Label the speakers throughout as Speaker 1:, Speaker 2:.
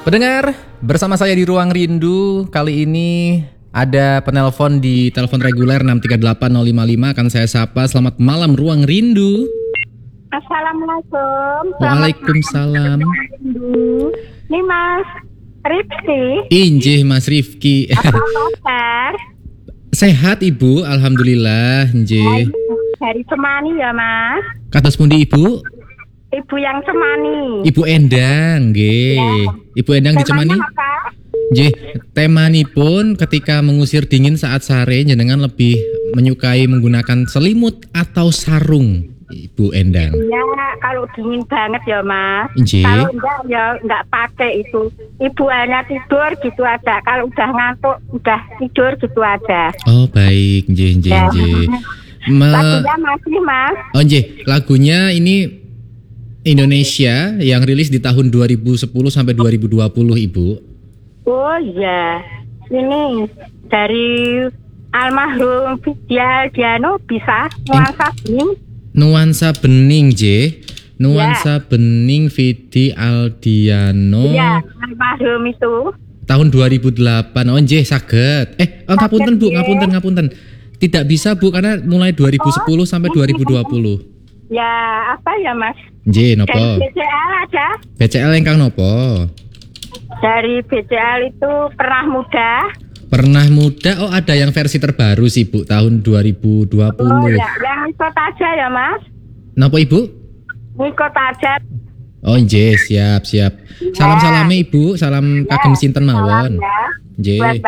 Speaker 1: Pendengar, bersama saya di Ruang Rindu. Kali ini ada penelpon di telepon reguler 638-055. Akan saya sapa. Selamat malam Ruang Rindu.
Speaker 2: Assalamualaikum.
Speaker 1: Waalaikumsalam.
Speaker 2: Ini Mas Rifki.
Speaker 1: Injih Mas Rifki.
Speaker 2: Apa kabar?
Speaker 1: Sehat Ibu, alhamdulillah. Injih.
Speaker 2: Dari Semani ya Mas.
Speaker 1: Kados pundi Ibu?
Speaker 2: Ibu yang Semani.
Speaker 1: Ibu Endang, nggih.
Speaker 2: Ya.
Speaker 1: Ibu Endang di Semani.
Speaker 2: Temanya apa?
Speaker 1: Nggih, temanipun ketika mengusir dingin saat sore jenengan lebih menyukai menggunakan selimut atau sarung, Ibu Endang.
Speaker 2: Ya, kalau dingin banget ya Mas.
Speaker 1: Nggih.
Speaker 2: Kalau enggak ya enggak pakai itu. Ibu hanya tidur gitu aja. Kalau udah ngantuk udah tidur gitu aja.
Speaker 1: Oh, baik, nggih.
Speaker 2: Lagunya masih Mas.
Speaker 1: Oh, nggih, lagunya ini Indonesia yang rilis di tahun 2010 sampai 2020, Ibu.
Speaker 2: Oh iya, ini dari almarhum Vidya Aldiano bisa nuansa bening.
Speaker 1: Nuansa bening, J. Nuansa bening Vidi Aldiano.
Speaker 2: Iya, almarhum itu.
Speaker 1: Tahun 2008. Oh, nggih, saged. Ngapunten, Bu, ngapunten. Tidak bisa, Bu, karena mulai 2010 sampai 2020.
Speaker 2: Ya, apa ya, Mas?
Speaker 1: Nggih, nopo?
Speaker 2: Dari BCL aja.
Speaker 1: BCL ingkang nopo?
Speaker 2: Dari BCL itu Pernah Muda.
Speaker 1: Pernah Muda. Oh, ada yang versi terbaru sih, Bu, tahun 2020.
Speaker 2: Oh ya, yang ikut aja ya, Mas.
Speaker 1: Napa, Ibu?
Speaker 2: Ikut aja.
Speaker 1: Oh, nggih, siap. Salam-salame Ibu, salam kagem sinten mawon. Nggih.
Speaker 2: Buat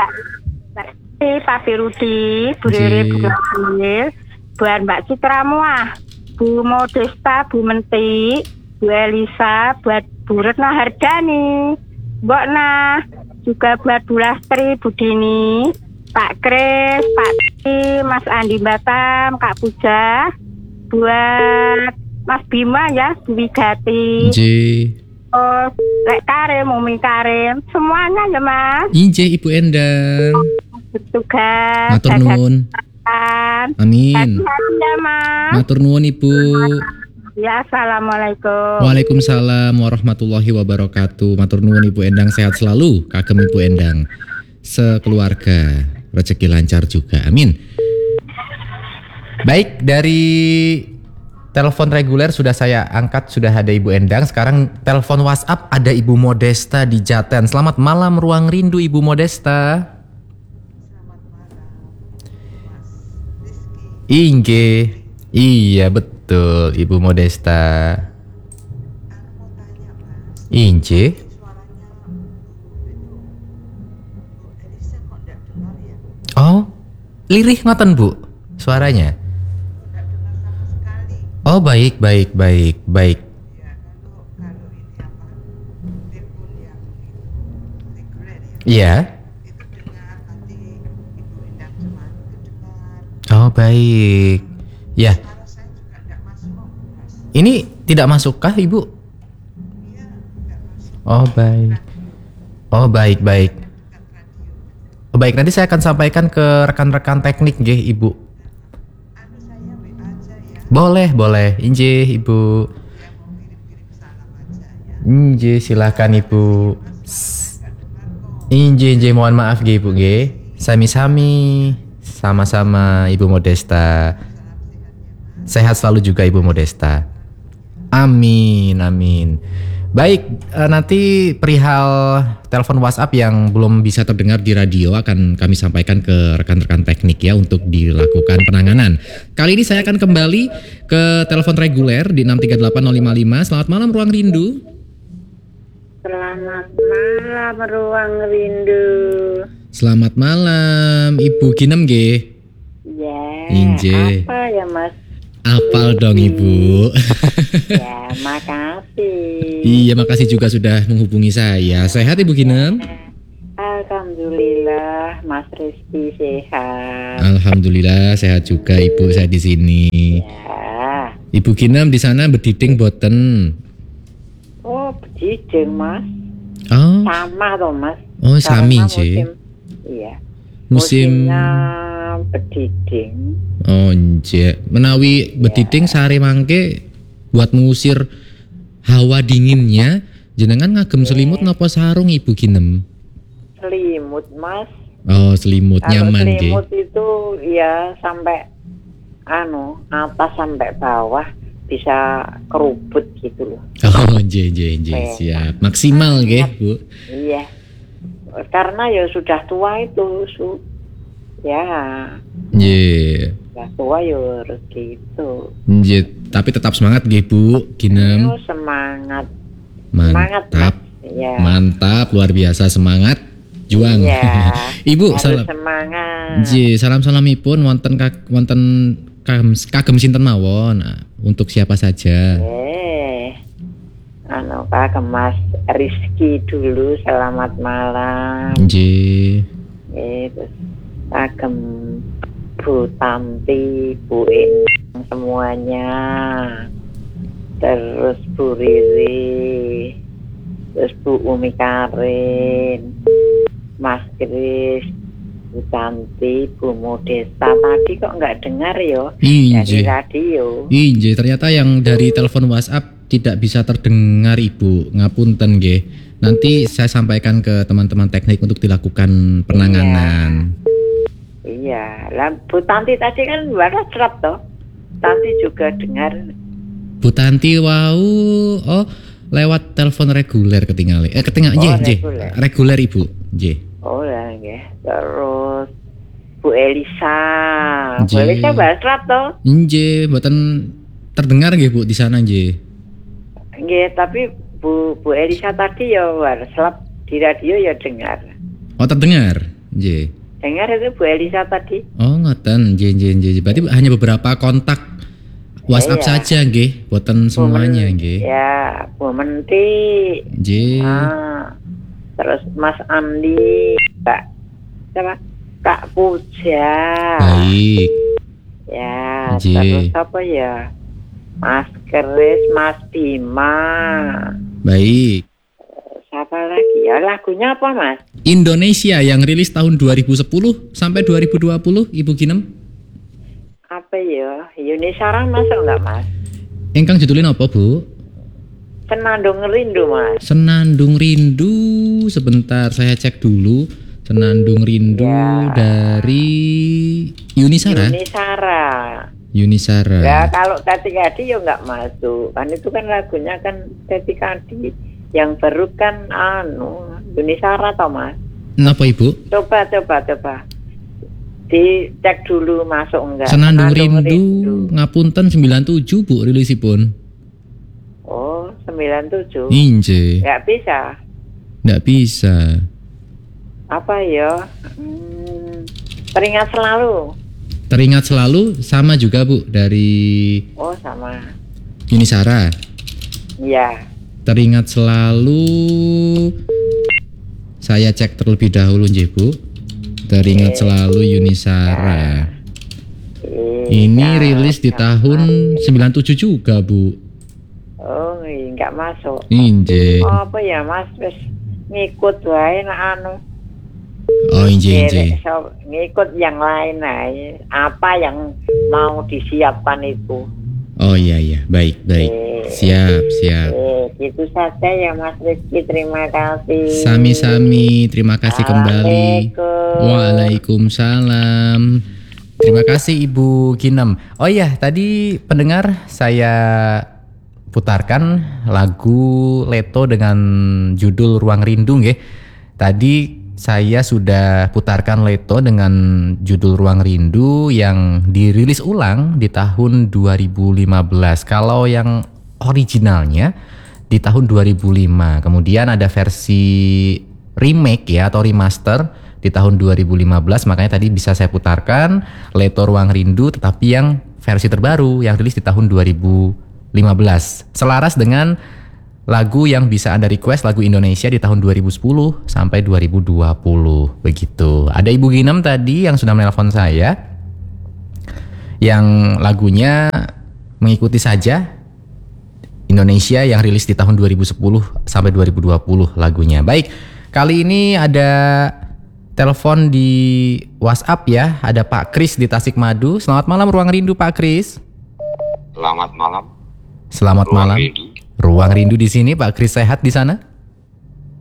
Speaker 2: Pak Firudi, Bu Riri, Bu Rasul, buat Mbak Citra Muah, Bu Modesta, Bu Menti, Bu Elisa, buat Bu Retno Hardani, Mbok Nah, juga buat Bu Lastri, Bu Dini, Pak Kris, Pak Ti, Mas Andi Batam, Kak Puja, buat Mas Bima ya, Bu Wigati, oh, Lek Karim, Umi Karim, semuanya ya Mas.
Speaker 1: Injih Ibu Endang.
Speaker 2: Bertugas.
Speaker 1: Matur nuwun. Amin.
Speaker 2: Ya, Mas.
Speaker 1: Matur nuwun Ibu.
Speaker 2: Ya, assalamualaikum.
Speaker 1: Waalaikumsalam warahmatullahi wabarakatuh. Matur nuwun Ibu Endang, sehat selalu kagem Ibu Endang. Sekeluarga rezeki lancar juga. Amin. Baik, dari telepon reguler sudah saya angkat, sudah ada Ibu Endang. Sekarang telepon WhatsApp ada Ibu Modesta di Jaten. Selamat malam Ruang Rindu Ibu Modesta. Inge, iya betul Ibu Modesta. Inge. Oh, lirih ngoten Bu suaranya. Oh baik. Iya. Oh baik. Ya. Ini tidak masukkah Ibu? Oh baik. Oh baik. Oh baik, nanti saya akan sampaikan ke rekan-rekan teknik nggih Ibu. Boleh. Injih Ibu. Injih silakan Ibu. Injih mohon maaf nggih Ibu nggih. Sami-sami. Sama-sama Ibu Modesta. Sehat selalu juga Ibu Modesta. Amin. Baik, nanti perihal telepon WhatsApp yang belum bisa terdengar di radio akan kami sampaikan ke rekan-rekan teknik ya untuk dilakukan penanganan. Kali ini saya akan kembali ke telepon reguler di 638-055. Selamat malam Ruang Rindu.
Speaker 2: Selamat malam Ruang Rindu.
Speaker 1: Selamat malam Ibu Ginem nggih.
Speaker 2: Ya.
Speaker 1: Inje.
Speaker 2: Apa ya Mas?
Speaker 1: Apal dong Ibu.
Speaker 2: Ya, makasih.
Speaker 1: Iya, makasih juga sudah menghubungi saya. Sehat Ibu Ginem?
Speaker 2: Alhamdulillah, Mas Rizky sehat.
Speaker 1: Alhamdulillah sehat juga Ibu, saya di sini.
Speaker 2: Ya.
Speaker 1: Ibu Ginem di sana bediding boten.
Speaker 2: Oh, bediding Mas.
Speaker 1: Oh.
Speaker 2: Sama toh Mas.
Speaker 1: Oh, sami sih.
Speaker 2: Iya.
Speaker 1: Musimnya
Speaker 2: bediding.
Speaker 1: Oh, nje. Menawi bediding sehari mangke buat mengusir hawa dinginnya, Jenengan ngagem selimut napa sarung Ibu Ginem?
Speaker 3: Selimut, Mas.
Speaker 1: Oh, selimut
Speaker 3: Kalau
Speaker 1: nyaman nggih.
Speaker 3: selimut itu ya sampai atas sampai bawah bisa kerubut gitu loh.
Speaker 1: Oh, nggih, siap. Maksimal nggih, Bu.
Speaker 3: Iya. Karena ya sudah tua itu, ya.
Speaker 1: Nggih.
Speaker 3: Sudah tua ya harus gitu.
Speaker 1: Nggih, tapi tetap semangat nggih, Bu Ginem.
Speaker 3: Oh, semangat. Semangat,
Speaker 1: Mantap.
Speaker 3: Mas. Ya.
Speaker 1: Mantap, luar biasa semangat. Juang.
Speaker 3: Iya.
Speaker 1: Ibu,
Speaker 3: Harus
Speaker 1: salam.
Speaker 3: semangat.
Speaker 1: Nggih, salam-salamipun wonten kagem sinten mawon untuk siapa saja.
Speaker 3: Kagem Mas Rizky dulu, selamat malam.
Speaker 1: Nggih.
Speaker 3: Terus kagem Bu Tanti, Bu Endang semuanya. Terus Bu Riri, terus Bu Umi Karin, Mas Kris, Bu Tanti, Bu Modesta. Tadi kok nggak dengar yo dari radio.
Speaker 1: Iya, ternyata yang dari telepon WhatsApp tidak bisa terdengar Ibu. Ngapunten nggih. Nanti saya sampaikan ke teman-teman teknik untuk dilakukan penanganan.
Speaker 3: Iya, lah Bu Tanti tadi kan baru serap toh. Tanti juga dengar.
Speaker 1: Bu Tanti lewat telepon reguler ketinggalan. Reguler Ibu. Nggih.
Speaker 3: Oh lah nggih. Terus Bu Elisa. Bu Elisa basrat toh?
Speaker 1: Nggih, mboten terdengar nggih Bu di sana nggih.
Speaker 3: Nggih, tapi Bu Elisa tadi ya selap di radio ya dengar.
Speaker 1: Oh, terdengar. Nggih.
Speaker 3: Dengar itu Bu Elisa tadi.
Speaker 1: Oh, ngoten. Nggih. Berarti hanya beberapa kontak WhatsApp saja nggih, boten semuanya nggih.
Speaker 3: Ya, Bu Menti.
Speaker 1: Nggih.
Speaker 3: Terus Mas Andi, Kak Puja.
Speaker 1: Baik.
Speaker 3: Ya, terus apa ya? Mas Keris, Mas Bima.
Speaker 1: Baik.
Speaker 3: Siapa lagi? Ya lagunya apa, Mas?
Speaker 1: Indonesia yang rilis tahun 2010 sampai 2020, Ibu Ginem.
Speaker 3: Apa ya? Yuni Sarah masuk nggak, Mas?
Speaker 1: Engkang judulnya apa, Bu?
Speaker 3: Senandung Rindu, Mas.
Speaker 1: Senandung Rindu. Sebentar, saya cek dulu. Senandung Rindu dari Yuni Sarah. Yuni Sarah.
Speaker 3: Ya kalau Tati Kadi ya nggak masuk. Kan itu kan lagunya kan Tati Kadi. Yang baru kan Yuni Sarah toh, Mas.
Speaker 1: Kenapa Ibu?
Speaker 3: Coba. Dicek dulu masuk enggak.
Speaker 1: Senandung Rindu. Ngapunten 97 Bu rilisipun.
Speaker 3: Oh, 97.
Speaker 1: Inje.
Speaker 3: Nggak bisa.
Speaker 1: Nggak bisa.
Speaker 3: Apa ya? Teringat selalu.
Speaker 1: Teringat selalu sama juga Bu dari.
Speaker 3: Oh, sama.
Speaker 1: Yuni Sarah.
Speaker 3: Iya.
Speaker 1: Teringat selalu. Saya cek terlebih dahulu nggih Bu. Teringat selalu Yuni Sarah. Ini rilis di tahun 97 juga Bu.
Speaker 3: Oh, nggak masuk.
Speaker 1: Inje.
Speaker 3: Oh, apa ya Mas? Wis ngikut wae
Speaker 1: Oh, inje.
Speaker 3: Ngikut yang lain aja. Apa yang mau disiapkan itu.
Speaker 1: Oh iya, baik. Siap.
Speaker 3: Itu saja ya Mas Rizky, terima kasih.
Speaker 1: Sami-sami, terima kasih kembali. Waalaikumsalam. Terima kasih Ibu Ginem. Oh iya, tadi pendengar saya putarkan lagu Leto dengan judul Ruang Rindu nggih. Tadi saya sudah putarkan Leto dengan judul Ruang Rindu yang dirilis ulang di tahun 2015. Kalau yang originalnya di tahun 2005. Kemudian ada versi remake ya atau remaster di tahun 2015. Makanya tadi bisa saya putarkan Leto Ruang Rindu tetapi yang versi terbaru yang rilis di tahun 2015. Selaras dengan lagu yang bisa Anda request, lagu Indonesia di tahun 2010 sampai 2020. Begitu. Ada Ibu Ginem tadi yang sudah menelpon saya, yang lagunya mengikuti saja Indonesia yang rilis di tahun 2010 sampai 2020 lagunya. Baik, kali ini ada telepon di WhatsApp ya. Ada Pak Kris di Tasikmadu. Selamat malam Ruang Rindu Pak Kris.
Speaker 4: Selamat malam.
Speaker 1: Selamat malam. Ruang Rindu di sini, Pak Kris, sehat di sana?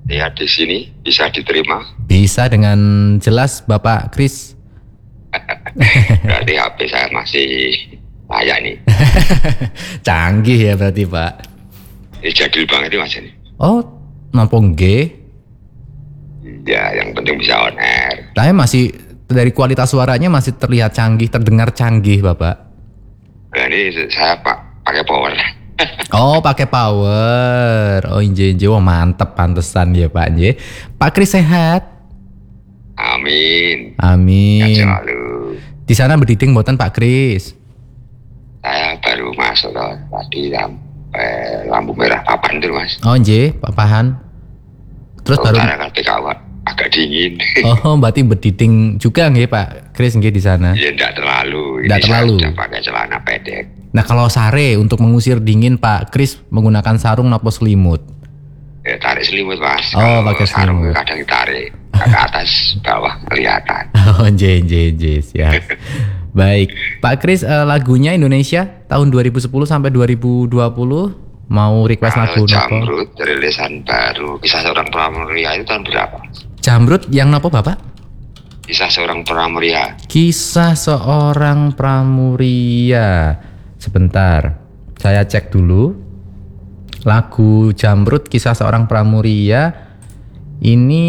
Speaker 4: Ya di sini bisa diterima.
Speaker 1: Bisa dengan jelas Bapak Kris.
Speaker 4: Berarti HP saya masih layak nih.
Speaker 1: Canggih ya berarti Pak.
Speaker 4: Ini jadul banget nih Mas ini.
Speaker 1: Oh, nampo nggih.
Speaker 4: Ya yang penting bisa on air.
Speaker 1: Tapi masih dari kualitas suaranya masih terlihat canggih, terdengar canggih Bapak.
Speaker 4: Nah ini saya pakai power.
Speaker 1: Oh, pakai power. Oh, inje wah mantep pantesan ya Pak nje. Pak Kris sehat?
Speaker 4: Amin.
Speaker 1: Amin.
Speaker 4: Sehat selalu.
Speaker 1: Di sana berdiding mboten Pak Kris?
Speaker 4: Saya baru masuk loh tadi sampai lampu merah papan tuh Mas.
Speaker 1: Oh, nje, Papahan. Terus baru
Speaker 4: agak dingin.
Speaker 1: Oh, berarti berdiding juga nggih Pak Kris nggih di sana?
Speaker 4: Ya enggak terlalu.
Speaker 1: Enggak terlalu.
Speaker 4: Saya pakai celana pendek.
Speaker 1: Nah, kalau sare untuk mengusir dingin Pak Kris menggunakan sarung napa selimut?
Speaker 4: Ya tarik selimut Mas.
Speaker 1: Oh,
Speaker 4: kalau
Speaker 1: pakai
Speaker 4: sarung
Speaker 1: selimut.
Speaker 4: kadang tarik ke atas bawah kelihatan.
Speaker 1: Oh, nje siap. Baik, Pak Kris lagunya Indonesia tahun 2010 sampai 2020 mau request lagu
Speaker 4: Kalau
Speaker 1: napa?
Speaker 4: Jamrut rilisan baru Kisah Seorang Pramuria itu tahun berapa?
Speaker 1: Jamrut yang napa Bapak?
Speaker 4: Kisah Seorang Pramuria.
Speaker 1: Kisah Seorang Pramuria. Sebentar, saya cek dulu. Lagu Jamrut Kisah Seorang Pramuria ini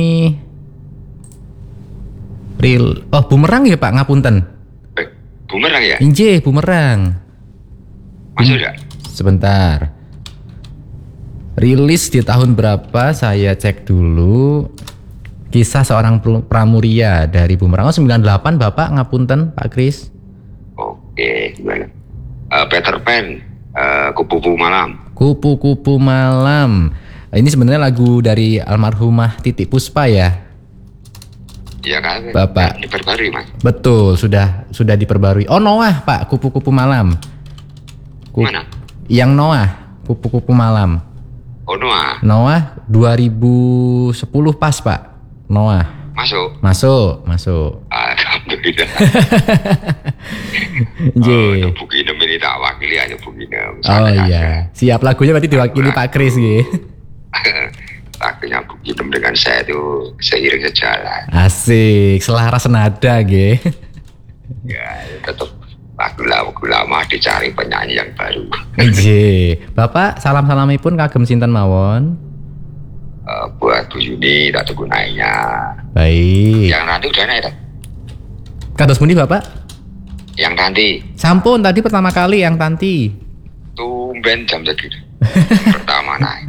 Speaker 1: real. Oh, Bumerang ya Pak, ngapunten.
Speaker 4: Bumerang ya?
Speaker 1: Inje, Bumerang.
Speaker 4: Masuk enggak?
Speaker 1: Sebentar. Rilis di tahun berapa? Saya cek dulu. Kisah Seorang Pramuria dari Bumerang. Oh, 98 Bapak, ngapunten Pak Kris.
Speaker 4: Oke, gimana? Peter Pan, Kupu-Kupu Malam.
Speaker 1: Kupu-Kupu Malam. Ini sebenarnya lagu dari almarhumah Titik Puspa ya?
Speaker 4: Iya kan?
Speaker 1: Bapak.
Speaker 4: Diperbarui Mas.
Speaker 1: Betul, sudah diperbarui. Oh, Noah Pak, Kupu-Kupu Malam.
Speaker 4: Mana?
Speaker 1: Yang Noah, Kupu-Kupu Malam.
Speaker 4: Oh Noah.
Speaker 1: Noah 2010 pas Pak. Noah. Masuk.
Speaker 4: Alhamdulillah.
Speaker 1: Nggih.
Speaker 4: Oh, Bukit Inem ini tak wakili aja Bukit Inem.
Speaker 1: Oh iya. Siap, lagunya berarti diwakili Pak Kris nggih.
Speaker 4: Lagunya Bukit Inem dengan saya itu seiring sejalan.
Speaker 1: Asik, selaras senada nggih.
Speaker 4: Ya, tetap lagu lama dicari penyanyi yang baru.
Speaker 1: Nggih. Bapak salam-salamipun kagem sinten mawon?
Speaker 4: Buat Bu Yuni tak tunggu naiknya.
Speaker 1: Baik.
Speaker 4: Yang nanti udah naik tak?
Speaker 1: Kados pundi Bapak?
Speaker 4: Yang nanti
Speaker 1: Sampun tadi pertama kali yang Tanti.
Speaker 4: tumben jam segitu. Pertama naik.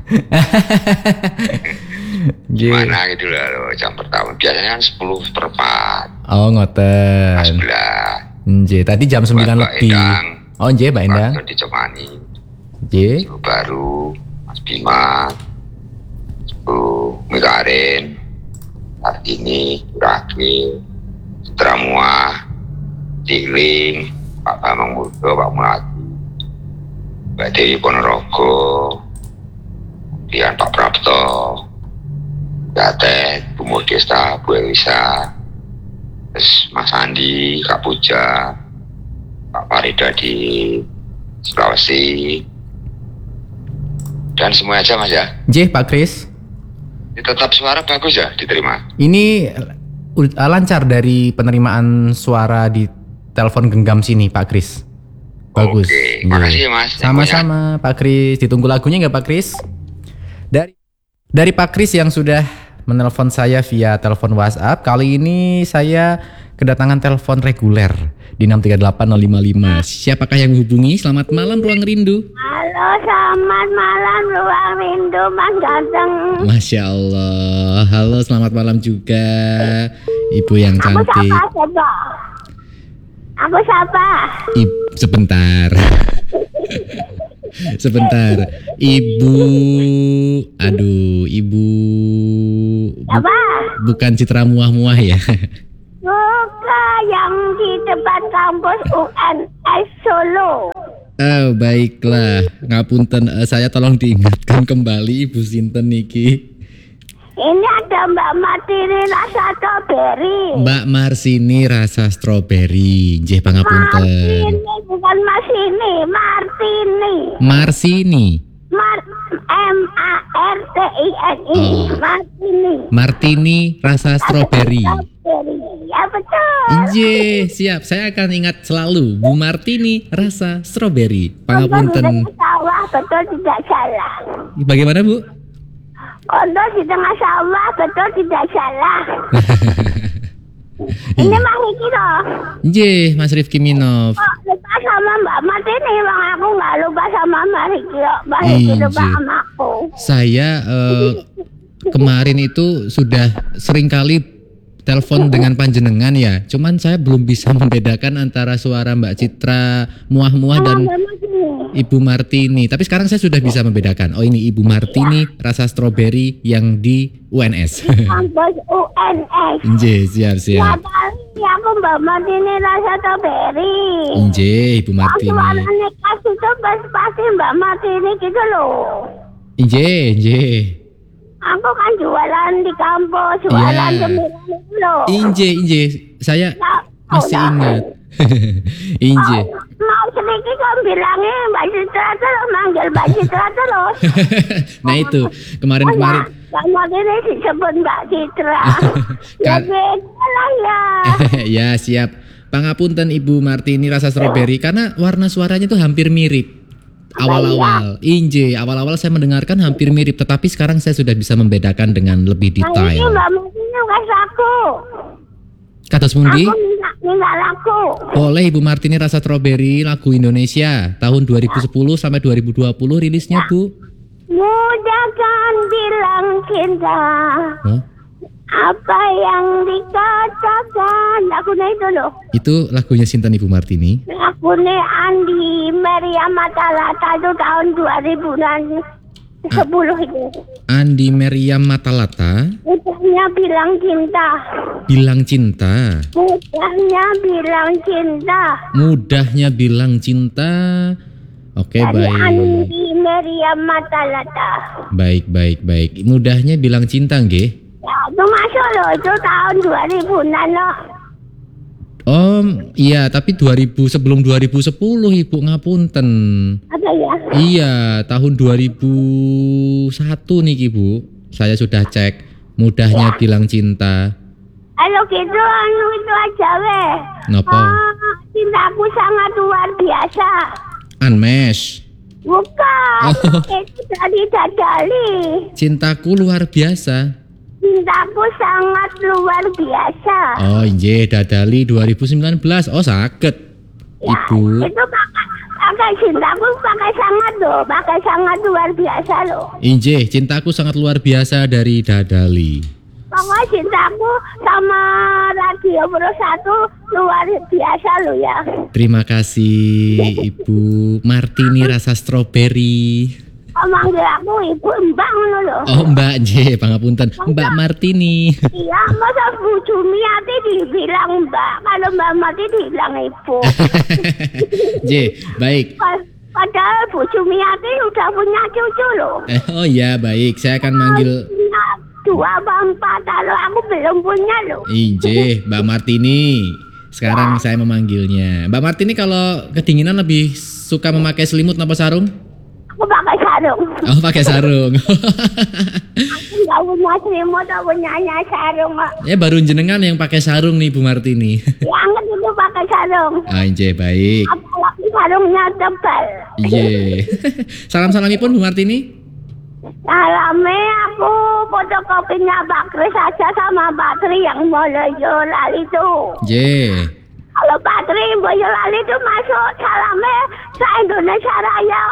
Speaker 1: Nggih.
Speaker 4: Gimana gitu loh jam pertama. Biasanya kan 10:04.
Speaker 1: Oh, ngoten.
Speaker 4: 11.
Speaker 1: Nggih, tadi jam 9
Speaker 4: Mbak
Speaker 1: lebih.
Speaker 4: Endang.
Speaker 1: Oh, nggih, Mbak Endang.
Speaker 4: Di Cemani.
Speaker 1: Nggih.
Speaker 4: Ibu baru, Mas Bima, Bu Mikarin, Kartini, Rakil, Tramua, Cikling, Pak Bambang Mudo, Pak Melati, Mbak Dewi Ponorogo, kemudian Pak Prapto, Gatet, Bu Modesta, Bu Elisa, terus Mas Andi, Kak Puja, Pak Farida di Sulawesi, dan semua aja Mas ya.
Speaker 1: Nggih, Pak Kris.
Speaker 4: Ini tetap suara bagus ya diterima.
Speaker 1: Ini lancar dari penerimaan suara di telepon genggam sini Pak Kris. Bagus.
Speaker 4: Oke,
Speaker 1: Nggih.
Speaker 4: makasih ya Mas.
Speaker 1: Sama-sama Pak Kris. Ditunggu lagunya nggak Pak Kris? Dari Pak Kris yang sudah menelpon saya via telepon WhatsApp. Kali ini saya kedatangan telepon reguler di 638 055. Siapakah yang menghubungi? Selamat malam Ruang Rindu.
Speaker 2: Halo, selamat malam Ruang Rindu Mas Ganteng.
Speaker 1: Masya Allah. Halo, selamat malam juga Ibu yang cantik.
Speaker 2: Aku siapa?
Speaker 1: Sebentar. Sebentar. Ibu. Aduh, Ibu.
Speaker 2: Siapa?
Speaker 1: Bukan Citra Muah-Muah ya?
Speaker 2: Bukan, yang di depan kampus UNS Solo.
Speaker 1: Oh, baiklah. Ngapunten, saya tolong diingatkan kembali Ibu sinten niki.
Speaker 2: Ini ada Mbak Martini rasa strawberry.
Speaker 1: Mbak Marsini rasa stroberi. Nggih pangapunten.
Speaker 2: Martini bukan Masini, Martini.
Speaker 1: Marsini.
Speaker 2: Martini.
Speaker 1: Oh.
Speaker 2: Martini.
Speaker 1: Martini rasa stroberi.
Speaker 2: Ya betul.
Speaker 1: Inje, siap. Saya akan ingat selalu Bu Martini rasa stroberi. Pangapunten.
Speaker 2: Sawah betul tidak salah.
Speaker 1: Bagaimana, Bu?
Speaker 2: Kondo di tengah sawah betul tidak salah. Ini Mang Riki loh.
Speaker 1: Inje, Mas Rifki Minov.
Speaker 2: Kok lupa sama Mbak Martini, Bang, aku nggak lupa sama Mbak Riki loh. Mbak Riki lupa sama aku.
Speaker 1: Saya kemarin itu sudah sering kali telepon dengan panjenengan ya. Cuman saya belum bisa membedakan antara suara Mbak Citra muah-muah dan Ibu Martini. Tapi sekarang saya sudah bisa membedakan. Oh, ini Ibu Martini rasa stroberi yang di UNS.
Speaker 2: Kampus UNS.
Speaker 1: Inje, siap.
Speaker 2: Ya kali aku Mbak Martini rasa stroberi.
Speaker 1: Inje, Ibu Martini.
Speaker 2: Suaranya kasih itu pasti Mbak Martini gitu loh.
Speaker 1: Inje.
Speaker 2: Aku kan jualan di kampus, jualan cemilan itu loh.
Speaker 1: Inje. Saya masih ingat. Inje.
Speaker 2: Mau sedikit kan bilangnya Mbak Citra terus, manggil Mbak Citra terus.
Speaker 1: Nah itu, kemarin-kemarin.
Speaker 2: Mbak Martini disebut Mbak Citra. Ya gitu lah ya.
Speaker 1: Ya siap. Pangapunten Ibu Martini rasa stroberi karena warna suaranya itu hampir mirip. Awal-awal, Inje, awal-awal saya mendengarkan hampir mirip, tetapi sekarang saya sudah bisa membedakan dengan lebih
Speaker 2: Nah ini
Speaker 1: detail.
Speaker 2: Mbak Martini kasih aku.
Speaker 1: Kados pundi?
Speaker 2: Aku minta laku.
Speaker 1: Boleh Ibu Martini rasa stroberi lagu Indonesia tahun 2010 sampai 2020 rilisnya, Bu.
Speaker 2: Mudah kan bilang cinta.
Speaker 1: Hah?
Speaker 2: Apa yang dikatakan? Lagunya itu loh.
Speaker 1: Itu lagunya Sinten Ibu Martini?
Speaker 2: Lagunya Andi Maria Matalata itu tahun 2010 itu.
Speaker 1: Andi Meriam Matalata,
Speaker 2: Mudahnya bilang cinta.
Speaker 1: Bilang Cinta.
Speaker 2: Mudahnya bilang cinta.
Speaker 1: Mudahnya bilang cinta. Oke,
Speaker 2: Dari
Speaker 1: baik.
Speaker 2: Andi Maria Matalata.
Speaker 1: Baik. Mudahnya bilang cinta, nggih.
Speaker 2: Ya, itu masuk loh, itu tahun 2000-an loh.
Speaker 1: Iya, tapi sebelum 2010 Ibu ngapunten.
Speaker 2: Apa ya?
Speaker 1: Iya, tahun 2001 nih Bu. Saya sudah cek. Mudahnya bilang cinta.
Speaker 2: Kalau gitu itu aja weh.
Speaker 1: Napa?
Speaker 2: Cintaku sangat luar biasa.
Speaker 1: Anmesh.
Speaker 2: Bukan, itu dari Dadali.
Speaker 1: Cintaku luar biasa.
Speaker 2: Cintaku sangat luar biasa.
Speaker 1: Oh, inje Dadali 2019. Oh, saged.
Speaker 2: Ya,
Speaker 1: Ibu.
Speaker 2: itu pakai cintaku pakai sangat loh, pakai sangat luar biasa loh.
Speaker 1: Inje, cintaku sangat luar biasa dari Dadali.
Speaker 2: Pokoknya cintaku sama Radio Pro 1 luar biasa loh ya.
Speaker 1: Terima kasih Ibu Martini rasa stroberi.
Speaker 2: Manggil aku ibu Mbak ngono loh.
Speaker 1: Oh, Mbak J, pangapunten. Mbak Martini.
Speaker 2: Iya, masa Bu Jumiati dibilang Mbak, kalau Mbak Mati dibilang ibu.
Speaker 1: J, baik.
Speaker 2: Padahal Bu Jumiati udah punya cucu loh.
Speaker 1: Oh iya, baik. Saya akan manggil
Speaker 2: Punya 2 apa 4, kalau aku belum punya loh.
Speaker 1: J, Mbak Martini. Sekarang saya memanggilnya. Mbak Martini kalau kedinginan lebih suka memakai selimut apa sarung?
Speaker 2: Aku pakai sarung.
Speaker 1: Oh, pakai sarung.
Speaker 2: Aku nggak punya selimut, aku punya sarung kok.
Speaker 1: Ya baru jenengan yang pakai sarung nih Bu Martini.
Speaker 2: Yang itu pakai sarung.
Speaker 1: J, baik.
Speaker 2: Apalagi sarungnya tebal.
Speaker 1: Iya. Salam-salamipun Bu Martini.
Speaker 2: Salamnya aku fotokopinya Pak Kris aja sama Pak Tri yang Boyolali itu.
Speaker 1: J.
Speaker 2: Kalau Pak Tri Boyolali itu masuk salamnya se-Indonesia Raya.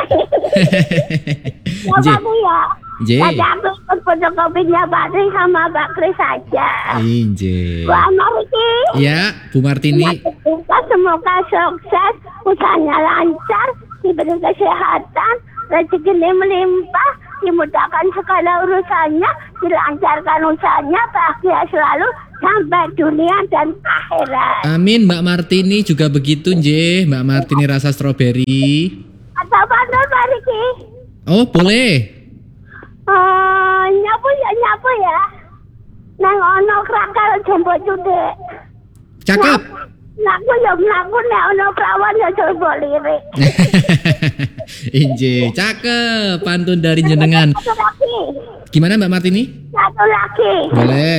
Speaker 1: J.
Speaker 2: Apa ya?
Speaker 1: J.
Speaker 2: Jadi aku ikut fotokopinya Pak Tri sama Pak Kris aja.
Speaker 1: J.
Speaker 2: Wah, Mariki.
Speaker 1: Ya, Bu Martini.
Speaker 2: Semoga sukses, usahanya lancar, diberi kesehatan, rezekinya melimpah, dimudahkan segala urusannya, dilancarkan usahanya, bahagia selalu sampai dunia dan akhirat.
Speaker 1: Amin, Mbak Martini juga begitu, J. Mbak Martini rasa stroberi.
Speaker 2: Atau apa Pak Riki?
Speaker 1: Oh, boleh.
Speaker 2: Nyapu ya. Nang ono krakal jembok cudek.
Speaker 1: Cakep.
Speaker 2: Naku ya mlaku nek ono prawan ya coba lirik.
Speaker 1: Inje, cakep. Pantun dari jenengan.
Speaker 2: Satu lagi.
Speaker 1: Gimana Mbak Martini?
Speaker 2: Satu lagi.
Speaker 1: Boleh.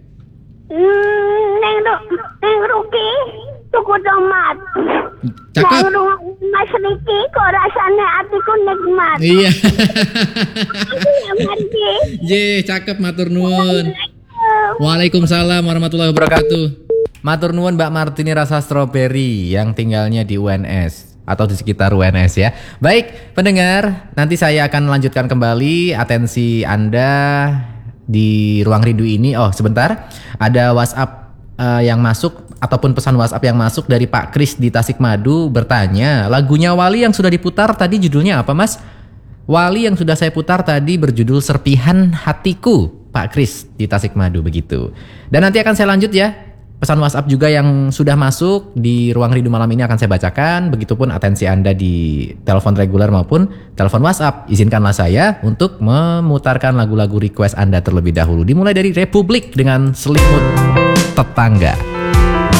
Speaker 2: Neng Ruki tuku tomat.
Speaker 1: Cakep.
Speaker 2: Neng Mas Riki kok rasanya hatiku nikmat.
Speaker 1: Iya.
Speaker 2: Ya, Marki.
Speaker 1: Ye, cakep matur nuwun. Waalaikumsalam warahmatullahi wabarakatuh. Matur nuwun Mbak Martini rasa stroberi yang tinggalnya di UNS atau di sekitar UNS ya. Baik, pendengar, nanti saya akan melanjutkan kembali atensi Anda di ruang rindu ini. Oh, sebentar. Ada WhatsApp yang masuk ataupun pesan WhatsApp yang masuk dari Pak Kris di Tasikmadu bertanya, lagunya Wali yang sudah diputar tadi judulnya apa, Mas? Wali yang sudah saya putar tadi berjudul Serpihan Hatiku, Pak Kris di Tasikmadu begitu. Dan nanti akan saya lanjut ya. Pesan WhatsApp juga yang sudah masuk di ruang rindu malam ini akan saya bacakan. Begitupun atensi Anda di telepon reguler maupun telepon WhatsApp. Izinkanlah saya untuk memutarkan lagu-lagu request Anda terlebih dahulu. Dimulai dari Republik dengan Selimut Tetangga.